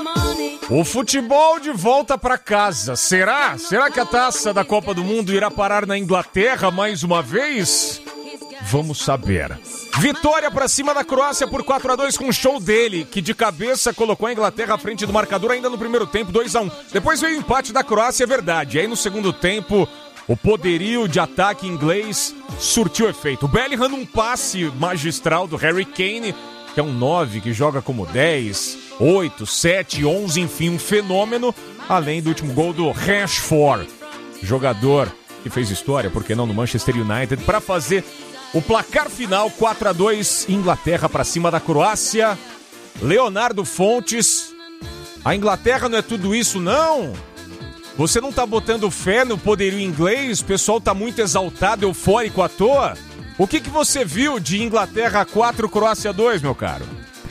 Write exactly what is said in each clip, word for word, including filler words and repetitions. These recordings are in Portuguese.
O futebol de volta para casa. Será? Será que a taça da Copa do Mundo irá parar na Inglaterra mais uma vez? Vamos saber. Vitória para cima da Croácia por quatro a dois com o show dele, que de cabeça colocou a Inglaterra à frente do marcador ainda no primeiro tempo, dois a um. Depois veio o empate da Croácia, é verdade. Aí no segundo tempo, o poderio de ataque inglês surtiu efeito. O Bellingham num passe magistral do Harry Kane, que é um nove, que joga como dez, oito, sete, onze, enfim, um fenômeno. Além do último gol do Rashford, jogador que fez história, por que não, no Manchester United, para fazer o placar final, quatro a dois, Inglaterra para cima da Croácia. Leonardo Fontes, a Inglaterra não é tudo isso, não? Você não tá botando fé no poderio inglês? O pessoal tá muito exaltado, eufórico à toa? O que que você viu de Inglaterra quatro, Croácia dois, meu caro?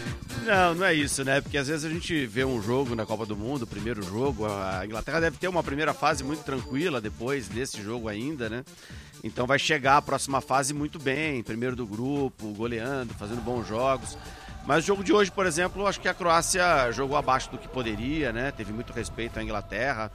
Não, não é isso, né? Porque às vezes a gente vê um jogo na Copa do Mundo, o primeiro jogo, a Inglaterra deve ter uma primeira fase muito tranquila depois desse jogo ainda, né? Então vai chegar a próxima fase muito bem, primeiro do grupo, goleando, fazendo bons jogos. Mas o jogo de hoje, por exemplo, acho que a Croácia jogou abaixo do que poderia, né? Teve muito respeito à Inglaterra.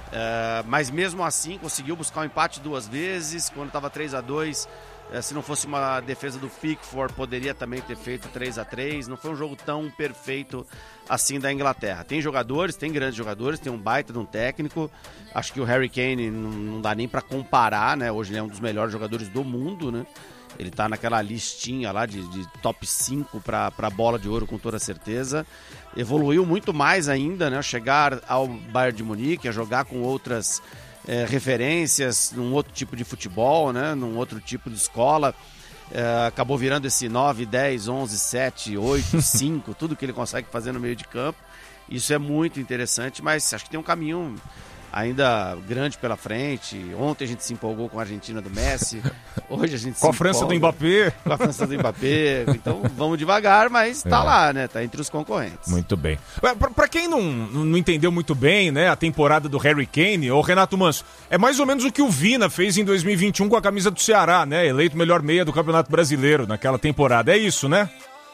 Uh, mas mesmo assim conseguiu buscar um empate duas vezes, quando estava três a dois. Se não fosse uma defesa do Pickford, poderia também ter feito três a três. Não foi um jogo tão perfeito assim da Inglaterra. Tem jogadores, tem grandes jogadores, tem um baita de um técnico. Acho que o Harry Kane não, não dá nem para comparar, né? Hoje ele é um dos melhores jogadores do mundo, né? Ele tá naquela listinha lá de, de top cinco para a bola de ouro, com toda certeza. Evoluiu muito mais ainda, né? Chegar ao Bayern de Munique, a jogar com outras É, referências num outro tipo de futebol, né? Num outro tipo de escola, é, acabou virando esse nove, dez, onze, sete, oito, cinco, tudo que ele consegue fazer no meio de campo. Isso é muito interessante, mas acho que tem um caminho ainda grande pela frente. Ontem a gente se empolgou com a Argentina do Messi, hoje a gente se com a França do Mbappé. Com a França do Mbappé. Então vamos devagar, mas tá é. lá, né? Tá entre os concorrentes. Muito bem. Pra, pra quem não, não entendeu muito bem, né, a temporada do Harry Kane, ô Renato Manso, é mais ou menos o que o Vina fez em dois mil e vinte e um com a camisa do Ceará, né? Eleito melhor meia do Campeonato Brasileiro naquela temporada. É isso, né?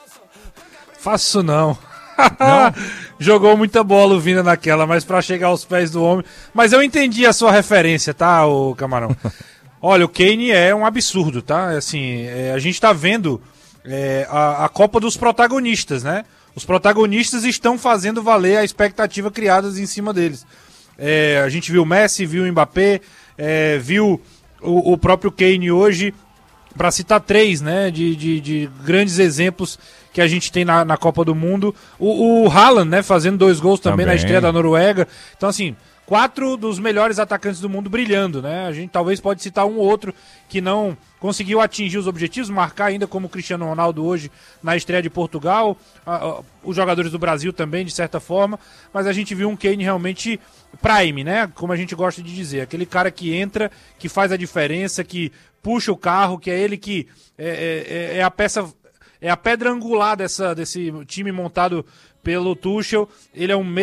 Faço não. Não? Jogou muita bola o Vina naquela, mas pra chegar aos pés do homem. Mas eu entendi a sua referência, tá, ô Camarão? Olha, o Kane é um absurdo, tá? Assim, é, a gente tá vendo é, a, a Copa dos protagonistas, né? Os protagonistas estão fazendo valer a expectativa criada em cima deles. É, a gente viu o Messi, viu o Mbappé, é, viu o, o próprio Kane hoje, para citar três, né, de, de, de grandes exemplos que a gente tem na, na Copa do Mundo. O, o Haaland, né, fazendo dois gols também, também na estreia da Noruega. Então, assim, quatro dos melhores atacantes do mundo brilhando, né? A gente talvez pode citar um ou outro que não conseguiu atingir os objetivos, marcar ainda como o Cristiano Ronaldo hoje na estreia de Portugal, a, a, os jogadores do Brasil também, de certa forma, mas a gente viu um Kane realmente prime, né? Como a gente gosta de dizer, aquele cara que entra, que faz a diferença, que puxa o carro, que é ele que é, é, é a peça, é a pedra angular dessa, desse time montado pelo Tuchel. Ele é um